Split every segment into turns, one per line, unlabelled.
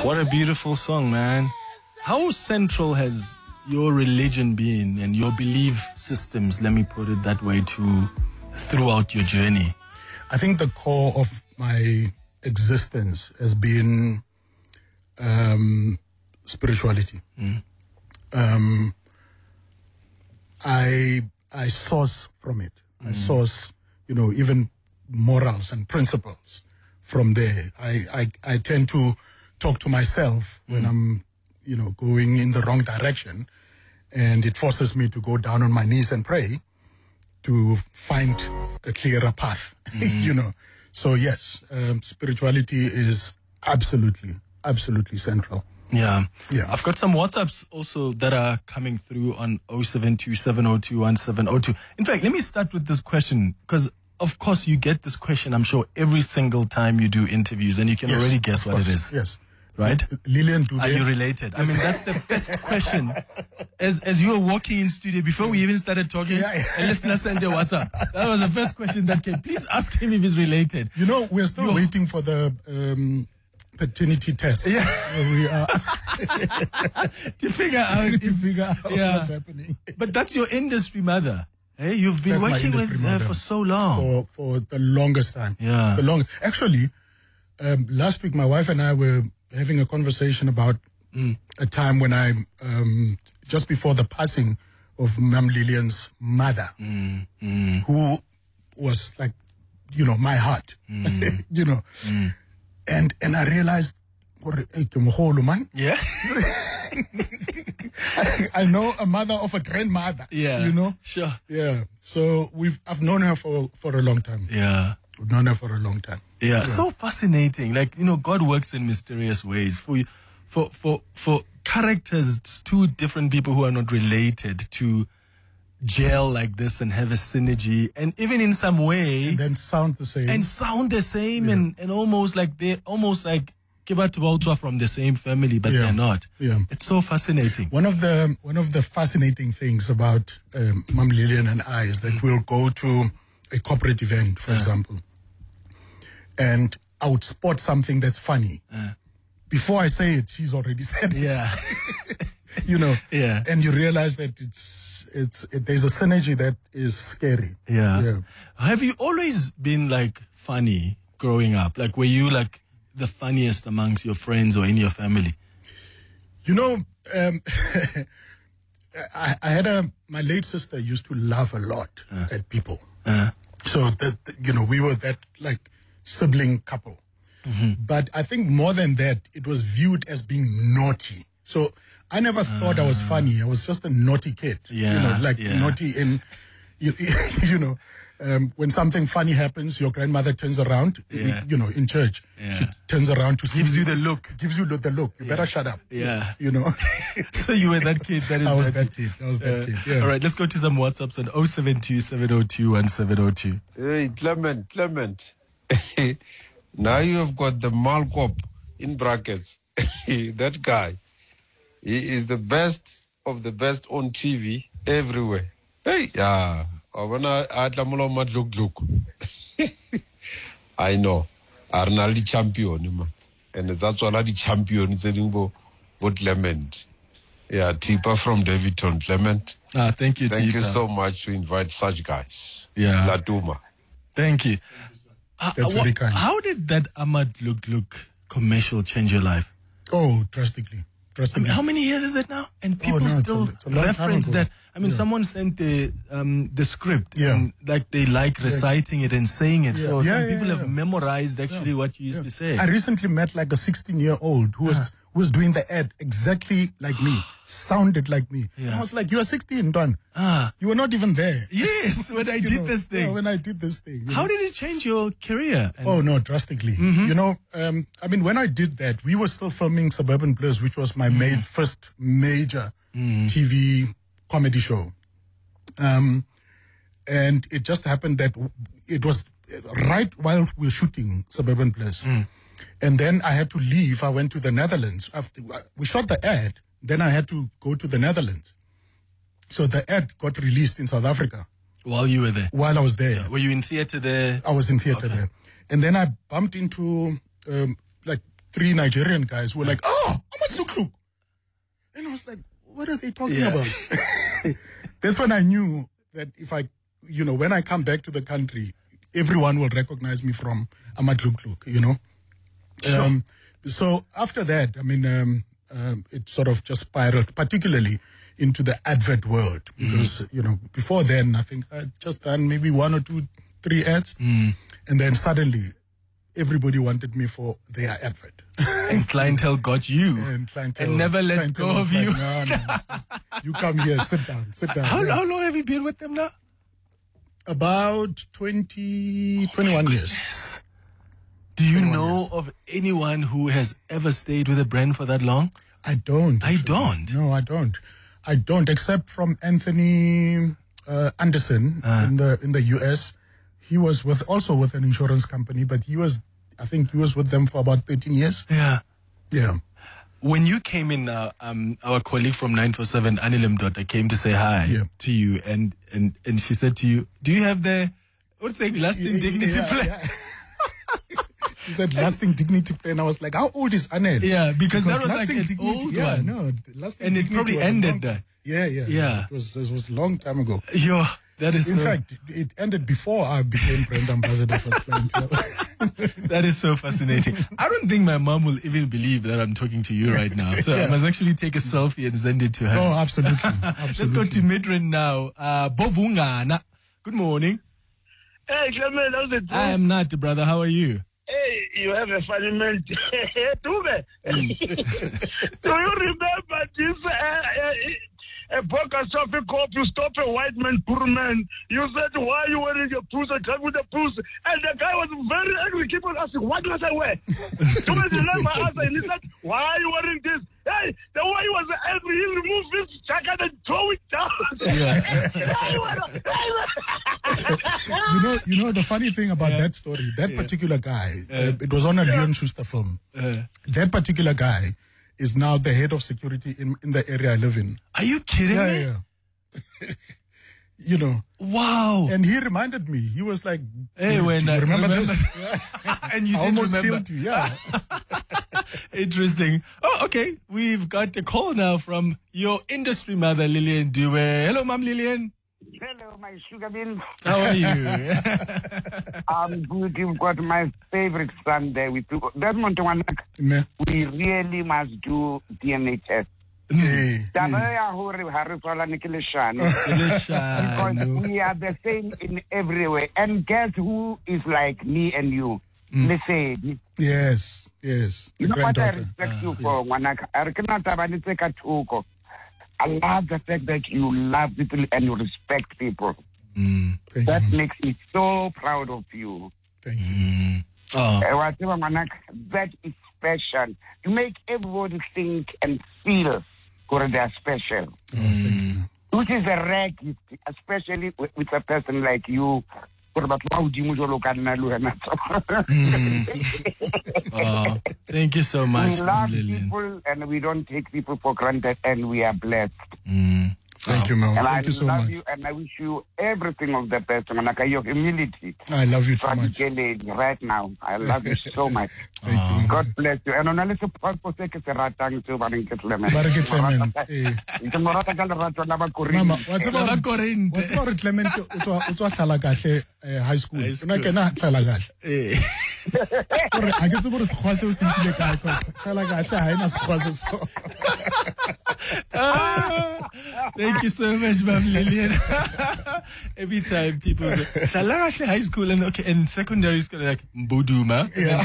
What a beautiful song, man. How central has your religion been and your belief systems, let me put it that way, throughout your journey?
I think the core of my existence has been spirituality. I source from it. I source, even morals and principles from there. I tend to talk to myself when I'm, going in the wrong direction, and it forces me to go down on my knees and pray to find a clearer path, So yes, spirituality is absolutely central.
Yeah. I've got some WhatsApps also that are coming through on 072-702-1702. In fact, let me start with this question, because of course you get this question, I'm sure, every single time you do interviews, and you can already guess what it is.
Yes.
Right?
Lillian Dube.
Are you related? I mean, that's the first question. As you were walking in studio, before we even started talking, a listener sent a WhatsApp. That was the first question that came. Please ask him if he's related.
We're still waiting for the paternity test.
Yeah.
We are
to figure out
what's happening.
But that's your industry mother. Hey, you've been working with her for so long.
For the longest time.
Yeah.
Actually, last week my wife and I were having a conversation about a time when I, just before the passing of Ma'am Lillian's mother, who was like, my heart, and I realized,
yeah.
I know a mother of a grandmother.
Yeah. Sure.
Yeah. So I've known her for a long time.
Yeah.
We've known her for a long time.
Yeah. So fascinating. Like, God works in mysterious ways. For characters, two different people who are not related to gel like this and have a synergy, and even in some way,
and then sound the same,
and almost like they're Kibatubautua from the same family, but they're not.
Yeah.
It's so fascinating.
One of the fascinating things about Ma'am Lillian and I is that we'll go to a corporate event, for example, and I would spot something that's funny. Before I say it, she's already said it.
Yeah.
Yeah. And you realize that there's a synergy that is scary.
Yeah. Have you always been like funny growing up? Like, were you like the funniest amongst your friends or in your family?
I had my late sister used to laugh a lot at people. So that, we were that like sibling couple. But I think more than that, it was viewed as being naughty. So I never thought I was funny. I was just a naughty kid. Naughty in, when something funny happens, your grandmother turns around, in church.
Yeah.
She turns around to see.
Gives you the look.
You better shut up.
Yeah.
So
you were that kid.
I was that kid. Yeah.
All right, let's go to some WhatsApps on 072-702-1702.
Hey, Clement. Now you have got the Malkop in brackets. That guy. He is the best of the best on TV everywhere. Hey, yeah. I know. Arnaldi champion, man. And that's why the champion is about Clement. Yeah, Tipa from Davidton, Clement.
Thank you, Tipa.
Thank you so much to invite such guys.
Yeah.
Latuma.
Thank you.
That's very kind.
How did that Ahmad Look commercial change your life?
Oh, drastically.
How many years is it now? And people still reference that. Someone sent the script, and like they like reciting it and saying it. So some people have memorized actually what you used to say.
I recently met like a 16-year-old who was doing the ad exactly like me, sounded like me.
Yeah.
And I was like, "You are 16, Don. You were not even there."
Yes, when I did this thing.
Yeah, when I did this thing.
How did it change your career?
Oh no, drastically. When I did that, we were still filming Suburban Bliss, which was my first major TV comedy show. And it just happened that it was right while we were shooting Suburban Bliss. And then I had to leave. I went to the Netherlands. We shot the ad. Then I had to go to the Netherlands. So the ad got released in South Africa.
While you were there?
While I was there.
Yeah. Were you in theater there?
I was in theater there. And then I bumped into 3 Nigerian guys were like, "Oh, Amatluk." And I was like, what are they talking about? That's when I knew that if I, when I come back to the country, everyone will recognize me from Amatluk,
Sure.
So after that, I mean, it sort of just spiraled, particularly into the advert world. Because, before then, I think I'd just done maybe 1 or 2, 3 ads. And then suddenly, everybody wanted me for their advert.
And clientele got you. And never let go of you.
No. You come here, sit down.
How long have you been with them now?
About 21 years.
Do you know of anyone who has ever stayed with a brand for that long?
I don't.
I don't?
No, I don't. I don't, except from Anthony Anderson in the US. He was also with an insurance company, but I think he was with them for about 13 years.
Yeah.
Yeah.
When you came in, our colleague from 947, Anilem Dota, came to say hi to you, and she said to you, "Do you have the lasting dignity plan?"
Yeah. She said lasting dignity plan. I was like, how old is Anel?
Yeah, because that was like
lasting
an
dignity,
old one.
No, lasting
And it
dignity
probably
was
ended there.
Yeah.
Yeah.
It was a long time ago.
Yo, that is
In fact, it ended before I became brand ambassador for clientele.
that is so fascinating. I don't think my mom will even believe that I'm talking to you right now. So I must actually take a selfie and send it to her.
Oh, absolutely.
Let's go to Midrand now. Bovungana. Good morning.
Hey, Clement, how's it?
I am not, brother. How are you?
Hey, you have a funny man. Tuve. Do you remember this? A Boca Sophie cop, you stop a white man, poor man. You said, why are you wearing your puss? I come with the puss. And the guy was very angry. Keep on asking, what must I wear? Tuve did not answer. And he said, why are you wearing this? Hey, the way he was angry, he removed his jacket and throw it down.
You know the funny thing about that story, that particular guy, it was on a Leon Schuster film. That particular guy is now the head of security in the area I live in.
Are you kidding me?
Yeah.
Wow.
And he reminded me. He was like,
Hey,
do
when
you
I
remember this?
And you
I
didn't
almost
remember.
killed you, yeah.
Interesting. Oh, okay. We've got a call now from your industry mother, Lillian Dube. Hello, Mom Lillian.
Hello, my sugar bean.
How are you?
I'm good. You've got my favorite son there with you. Desmond Tawanak,
Meh.
we really must do DNA test.
Hey,
Because
Lishano.
we are the same in every way. And guess who is like me and you? Listen.
yes.
You
The
know what I
granddaughter.
respect you for, Wanaka? I love the fact that you love people and you respect people.
Thank
That
you.
makes me so proud of you.
Thank you.
Oh,
Whatever, Wanaka, that is special. You make everybody think and feel that they are special.
Thank you.
Which is a rare gift, especially with a person like you.
thank you so much,
We love
Lillian.
people and we don't take people for granted and we are blessed.
Thank you, Mom.
And
Thank
I
you so
love
much.
you and I wish you everything of the best. Manaka, your humility.
I love you too much.
Right now. I love you so much.
Thank you.
God bless you. And on a little passport, take a ratang to
Barake Clement. Eh.
Mama,
Mama, what's about
Labakorente.
Clement? Utswa hlala kahle high school.
High school.
Una kena hlala kahle.
Eh.
Gore a ke tsebe gore sekgwa seo se nkile kae cause hlala kahle ha ena sekgwa se so.
Thank you so much, Mom Lillian. Every time people say, Salagahle High School and secondary school, like Mbuduma. And then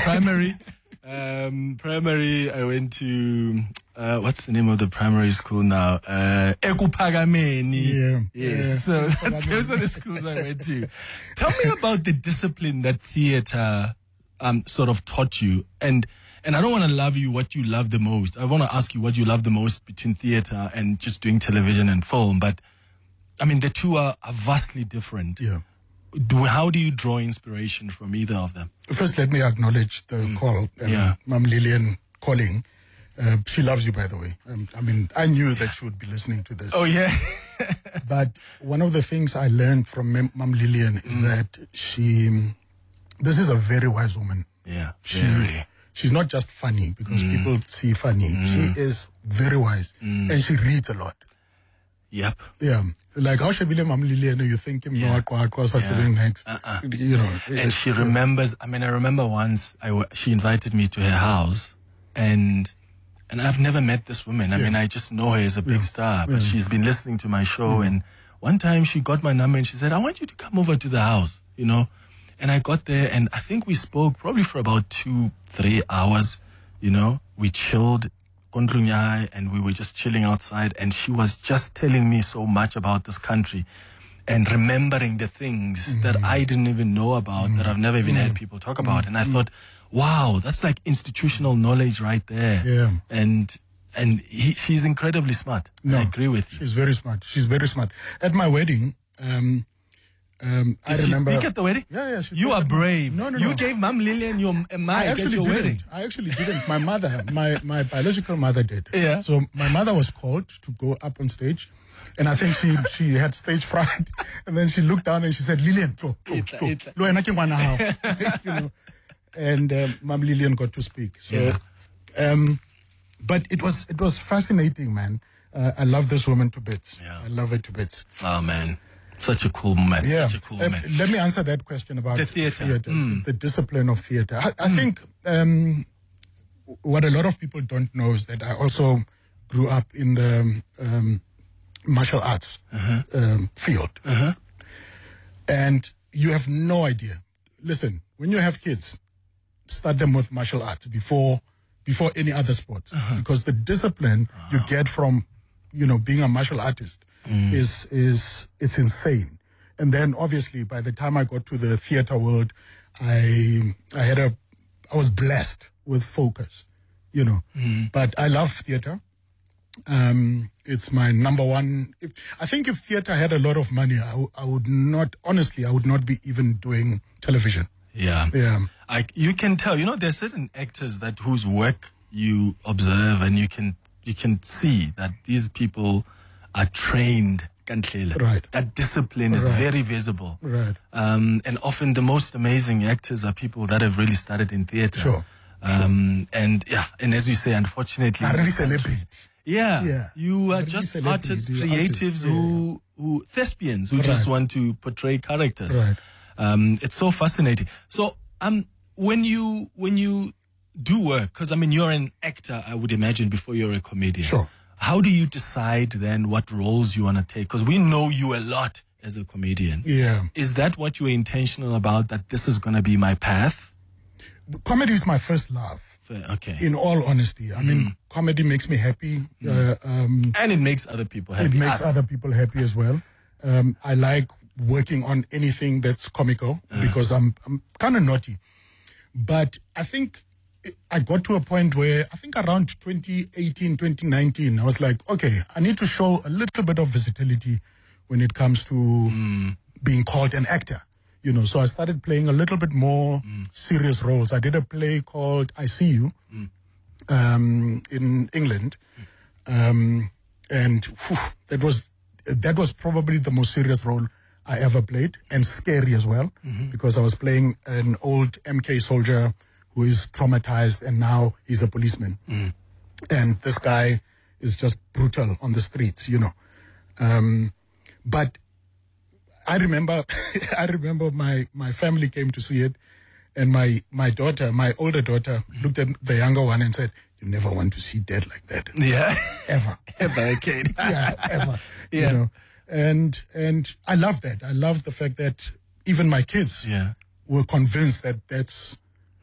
primary, I went to, what's the name of the primary school now? Ekupagameni.
Yeah.
Yes. So those are the schools I went to. Tell me about the discipline that theater sort of taught you. And I don't want to love you what you love the most. I want to ask you what you love the most between theater and just doing television and film. But, I mean, the two are vastly different.
Yeah.
How do you draw inspiration from either of them?
First, let me acknowledge the call. Mom Lillian calling. She loves you, by the way. I mean, I knew that she would be listening to this.
Oh, yeah.
But one of the things I learned from Mom Lillian is that this is a very wise woman.
Yeah,
She,
very.
she's not just funny because people see funny. She is very wise and she reads a lot.
Yep.
Yeah. Like how Shabile Mam Lilian, you think him next. You know.
And she remembers, I remember once she invited me to her house and I've never met this woman. I just know her as a big star, but she's been listening to my show. And one time she got my number and she said, I want you to come over to the house, you know. And I got there and I think we spoke probably for about 2-3 hours, you know. We chilled, and we were just chilling outside. And she was just telling me so much about this country and remembering the things that I didn't even know about, that I've never even heard people talk about. And I thought, wow, that's like institutional knowledge right there.
Yeah.
And she's incredibly smart.
No,
I agree with you.
She's very smart. She's very smart. At my wedding,
Did
I
she
remember.
speak at the wedding?
Yeah. She
You
spoke
are
at
brave.
No.
You gave Mam Lilian your
I
mic at
actually
your
didn't.
wedding.
I actually didn't. My mother, my biological mother did.
Yeah.
So my mother was called to go up on stage. And I think she had stage fright. And then she looked down and she said, Lilian, go. You know. And Mam Lilian got to speak. So, but it was fascinating, man. I love this woman to bits.
Yeah.
I love her to bits.
Oh, man. Such a cool man.
Yeah.
Such a cool man.
Let me answer that question about
The theatre.
the discipline of theatre. I think what a lot of people don't know is that I also grew up in the martial arts field. And you have no idea. Listen, when you have kids, start them with martial arts before any other sport. Because the discipline you get from, being a martial artist is it's insane. And then obviously by the time I got to the theater world, I was blessed with focus, But I love theater. It's my number one. I think if theater had a lot of money, I would not be even doing television.
Yeah. You can tell, there's certain actors whose work you observe and you can see that these people are trained.
Right.
That discipline is very visible.
Right.
And often the most amazing actors are people that have really started in theater.
Sure.
And as you say, unfortunately,
I really celebrate.
Yeah. You are just artists, creatives who thespians who just want to portray characters.
Right.
It's so fascinating. So, when you do work, because you're an actor, I would imagine, before you're a comedian.
Sure.
How do you decide then what roles you want to take? Because we know you a lot as a comedian.
Yeah.
Is that what you were intentional about, that this is going to be my path?
Comedy is my first love.
Okay.
In all honesty. Comedy makes me happy.
And it makes other people happy.
It makes other people happy as well. I like working on anything that's comical because I'm kind of naughty. But I think I got to a point where I think around 2018, 2019, I was like, okay, I need to show a little bit of versatility when it comes to being called an actor. So I started playing a little bit more serious roles. I did a play called I See You in England. And that was probably the most serious role I ever played, and scary as well, because I was playing an old MK soldier who is traumatized and now he's a policeman. And this guy is just brutal on the streets, But I remember my family came to see it, and my older daughter looked at the younger one and said, "You never want to see dad like that."
Yeah.
Ever.
Okay.
Yeah, ever.
Yeah.
And I love that. I love the fact that even my kids were convinced that that's,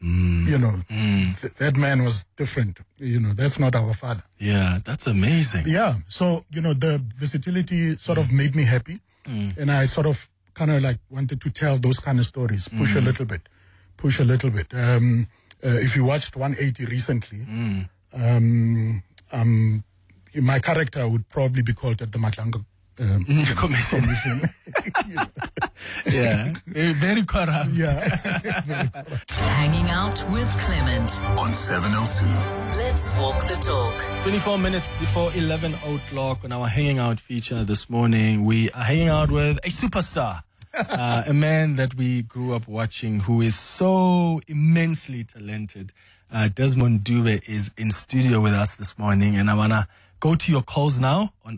that man was different. That's not our father.
Yeah, that's amazing.
Yeah. So, the versatility sort of made me happy. And I sort of kind of like wanted to tell those kind of stories, push a little bit. If you watched 180 recently, my character would probably be called at the Matlanga
Commission. Yeah, very corrupt.
Yeah.
Hanging out with Clement
on 702.
Let's walk the talk.
24 minutes before 11 o'clock on our Hanging Out feature this morning, we are hanging out with a superstar, a man that we grew up watching who is so immensely talented. Desmond Dube is in studio with us this morning, and I want to go to your calls now on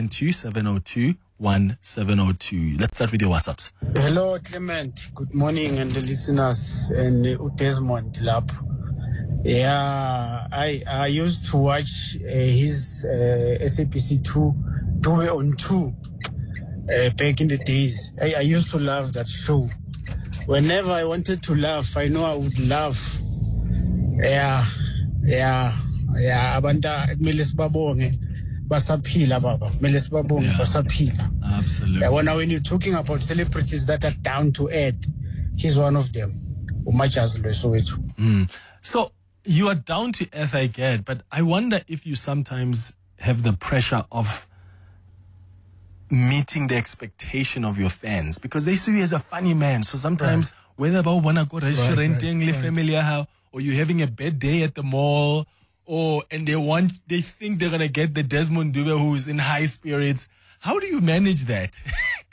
072-702-1702. Let's start with your WhatsApps.
Hello, Clement. Good morning, and the listeners, and Desmond Lap. Yeah, I used to watch his SABC 2 Dube on 2 back in the days. I used to love that show. Whenever I wanted to laugh, I know I would laugh. Yeah. Abanta kumele sibabonge basaphila baba. Kumele sibabonge basaphila.
Absolutely.
When you're talking about celebrities that are down to earth, he's one of them.
So you are down to earth, I get, but I wonder if you sometimes have the pressure of meeting the expectation of your fans, because they see you as a funny man. So sometimes whether about wanna go restauranting, family how, or you're having a bad day at the mall, and they think they're gonna get the Desmond Dube who's in high spirits. How do you manage that?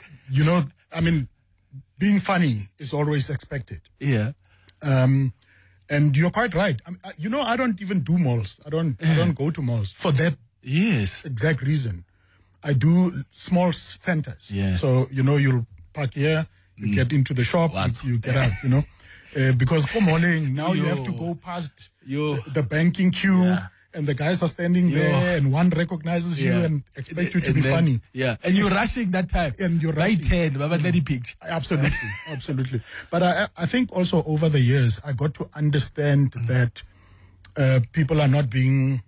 Being funny is always expected.
Yeah.
And you're quite right. I don't even do malls. I don't go to malls for that exact reason. I do small centers.
Yeah.
So, you'll park here, you get into the shop, you get out, because malling, now you have to go past the banking queue, and the guys are standing there, and one recognizes you and expect you to be funny.
Yeah, and you're rushing that time.
And you're rushing.
Right hand,
Absolutely. But I think also over the years, I got to understand that people are not being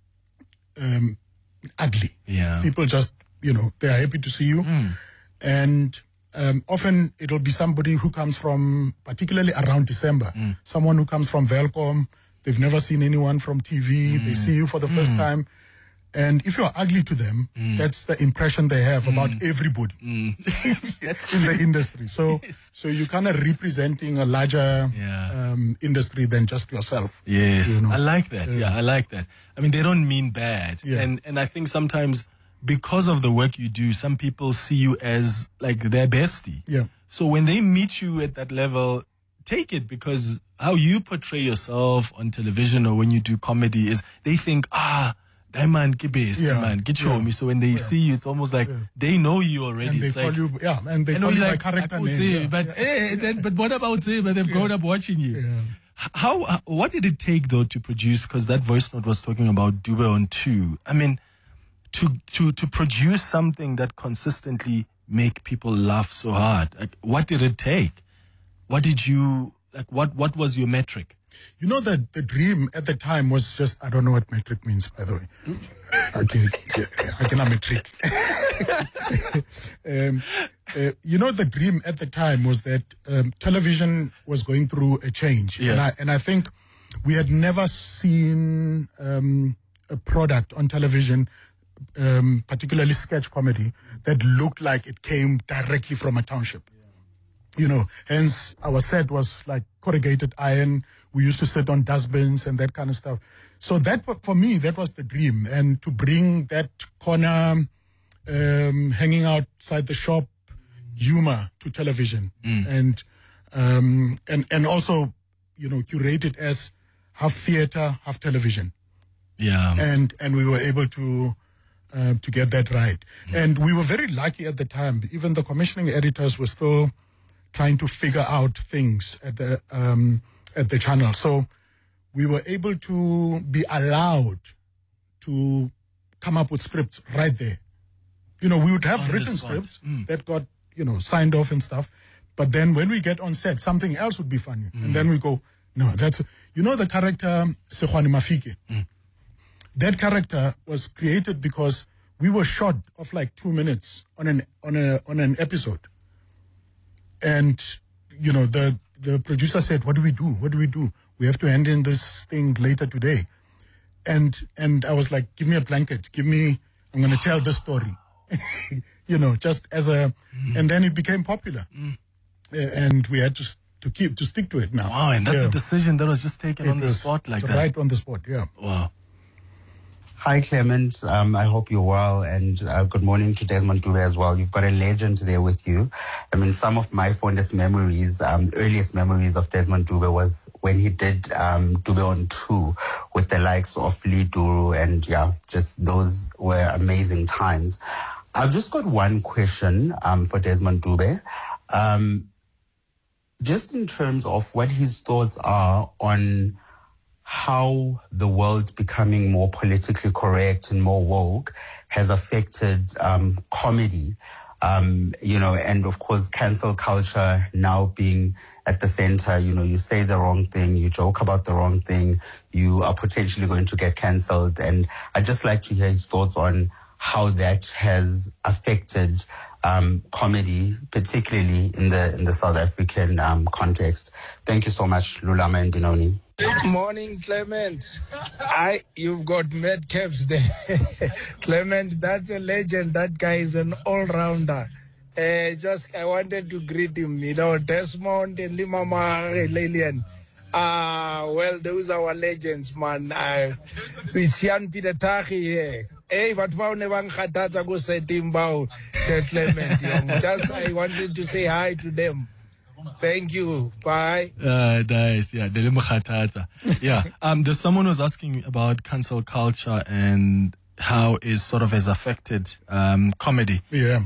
ugly.
Yeah.
People just, they are happy to see you. And often it'll be somebody who comes from, particularly around December, someone who comes from Velcom. They've never seen anyone from TV. They see you for the first time. And if you're ugly to them, that's the impression they have about everybody. That's in the industry. So you're kind of representing a larger industry than just yourself.
Yes, I like that. Yeah, I like that. I mean, they don't mean bad. Yeah. And I think sometimes because of the work you do, some people see you as like their bestie.
Yeah.
So when they meet you at that level, take it, because how you portray yourself on television or when you do comedy is they think, Diamond, get best, man, get show me. So when they see you, it's almost like they know you already.
And they call you, and they call you by character name.
But what about say? But they've grown up watching you. Yeah. What did it take though to produce? Because that voice note was talking about Dube on 2. I mean, to produce something that consistently make people laugh so hard. Like, what did it take? What did you like? What was your metric?
The dream at the time was just, I don't know what metric means, by the way. I can metric. The dream at the time was that television was going through a change.
Yeah.
And I think we had never seen a product on television, particularly sketch comedy, that looked like it came directly from a township. Hence our set was like corrugated iron. We used to sit on dustbins and that kind of stuff. So that, for me, that was the dream. And to bring that corner, hanging outside the shop humor to television, and also, curate it as half theater, half television.
Yeah.
And we were able to get that right. And we were very lucky at the time. Even the commissioning editors were still trying to figure out things at the channel. So we were able to be allowed to come up with scripts right there. We would have written scripts that got, signed off and stuff. But then when we get on set, something else would be funny. And then we go, no, that's, the character Sekhwani Mafike. That character was created because we were short of like 2 minutes on an episode. And, the producer said, what do we do? We have to end in this thing later today. And I was like, give me a blanket. I'm going to tell this story. Just as a, and then it became popular. And we had to stick to it now.
Wow, and that's a decision that was just taken on the spot like that.
Right on the spot, yeah.
Wow.
Hi, Clement. I hope you're well, and good morning to Desmond Dube as well. You've got a legend there with you. I mean, some of my fondest memories, earliest memories of Desmond Dube was when he did Dube on 2 with the likes of Lee Duru, and just those were amazing times. I've just got one question for Desmond Dube. Just in terms of what his thoughts are on how the world becoming more politically correct and more woke has affected comedy, and of course cancel culture now being at the center. You say the wrong thing, you joke about the wrong thing, you are potentially going to get cancelled. And I'd just like to hear his thoughts on how that has affected comedy, particularly in the South African context. Thank you so much, Lulama and Binoni.
Morning, Clement. You've got mad caps there. Clement, that's a legend. That guy is an all-rounder. I wanted to greet him, Desmond and Limama Lilian. Well, those are our legends, man. It's Jan Peter Tachi here. Hey, but I wanted to say hi to them. Thank you. Bye.
Nice. Yeah. There's someone who's asking about cancel culture and how it sort of has affected comedy.
Yeah.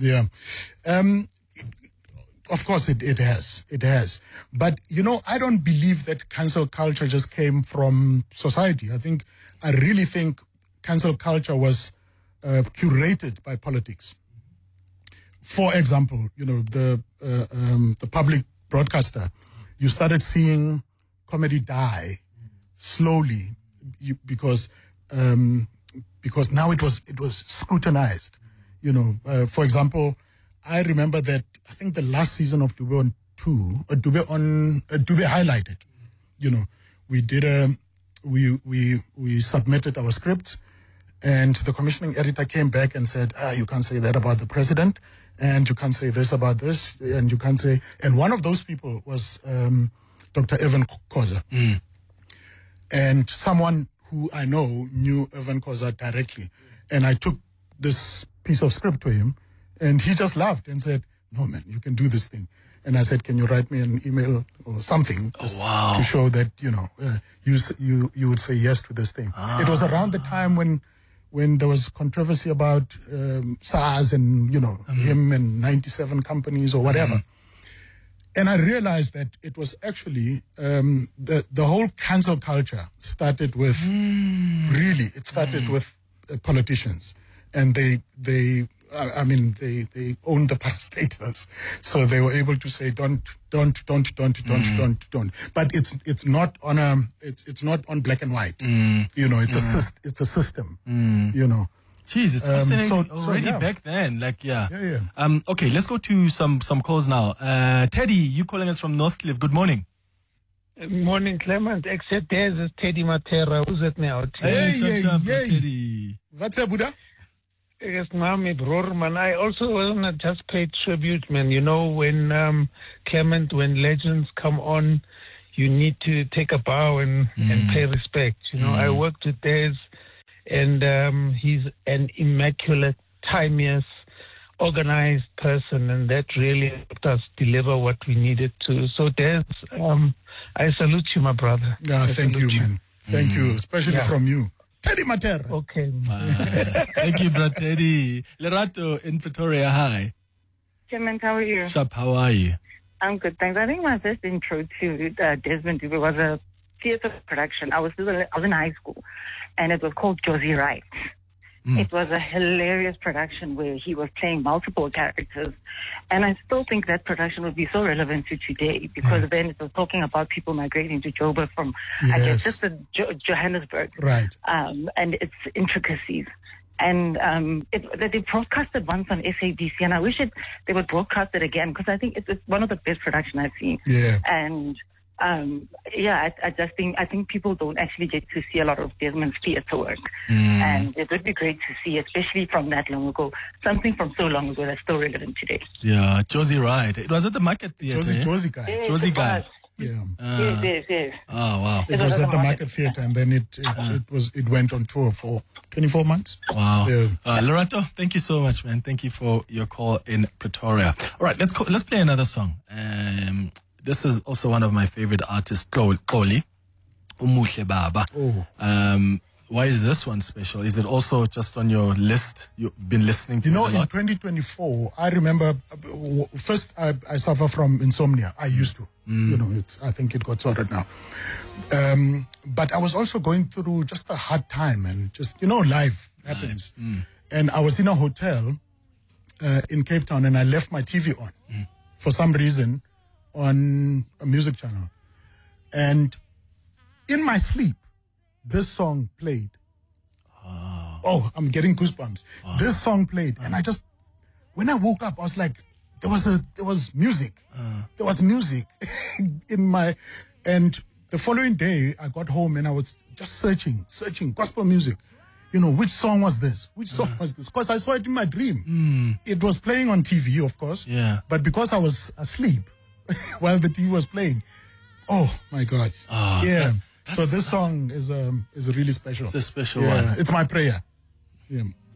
Of course it has. It has. But, I don't believe that cancel culture just came from society. I really think cancel culture was curated by politics. For example, the public broadcaster, you started seeing comedy die slowly because now it was scrutinized. For example, I remember that I think the last season of Dube on 2, Dube highlighted. We did we submitted our scripts, and the commissioning editor came back and said, you can't say that about the president, and you can't say this about this, and you can't say... And one of those people was Dr. Evan Khoza. And someone who I know knew Evan Khoza directly. And I took this piece of script to him, and he just laughed and said, no, man, you can do this thing. And I said, can you write me an email or something to show that, you would say yes to this thing. It was around the time when there was controversy about SARS and, him and 97 companies or whatever. And I realized that it was actually the whole cancel culture started with, it started with politicians. And they owned the parastatals. So they were able to say, don't. But it's not on it's not on black and white. It's a system.
Jeez, it's fascinating already back then. Okay, let's go to some calls now. Teddy, you calling us from Northcliffe. Good morning.
Good morning, Clement. Except there's Teddy Matera. Who's it now?
Teddy.
What's up, Buddha?
Yes, Mami Brorman. I also want to just pay tribute, man. When Clement, when legends come on, you need to take a bow and pay respect. I worked with Des, and he's an immaculate, timeous, organized person, and that really helped us deliver what we needed to. So Des, I salute you, my brother.
Yeah, thank you, man. Thank you, especially from you. Teddy Matera.
Okay.
Thank you, brother Teddy. Lerato in Pretoria, hi.
Clement, how are you?
Shap, how are you?
I'm good, thanks. I think my first intro to Desmond Dube was a theater production. I was in high school, and it was called Josie Wright. It was a hilarious production where he was playing multiple characters. And I still think that production would be so relevant to today because then it was talking about people migrating to Joburg from, just Johannesburg.
Right.
And its intricacies. And they broadcasted once on SABC, and I wish they would broadcast it again because I think it's one of the best productions I've seen.
Yeah.
And I think people don't actually get to see a lot of Desmond's theatre work. And it would be great to see, especially from that long ago, something from so long ago that's still relevant today.
Yeah, Josie Wright. It was at the Market Theatre.
Josie guy.
Josie guy.
Yeah.
Yes.
Oh, wow.
It was at the Market Theatre, and then it went on tour for 24 months.
Wow.
Yeah.
Lorato, thank you so much, man. Thank you for your call in Pretoria. All right, let's play another song. This is also one of my favorite artists, Xoli, Umuhle Baba.
Oh.
Why is this one special? Is it also just on your list? You've been listening to it a lot?
In 2024, I remember, first I suffer from insomnia. I used to. I think it got sorted now. But I was also going through just a hard time, and just, life happens. And I was in a hotel in Cape Town, and I left my TV on for some reason on a music channel. And in my sleep, this song played. Oh, I'm getting goosebumps. This song played, and when I woke up, I was like, there was music. There was music in my, and the following day I got home and I was just searching gospel music. Which song was this? Which song was this? Because I saw it in my dream. It was playing on TV, of course.
Yeah.
But because I was asleep while the TV was playing, oh my God. Yeah. So this song is really special.
It's a special one.
It's my prayer. Yeah.